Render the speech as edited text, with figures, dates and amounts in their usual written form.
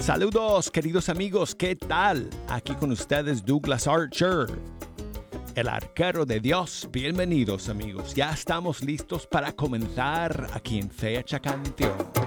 Saludos, queridos amigos, ¿qué tal? Aquí con ustedes Douglas Archer, el arquero de Dios. Bienvenidos, amigos. Ya estamos listos para comenzar aquí en Fecha Canción.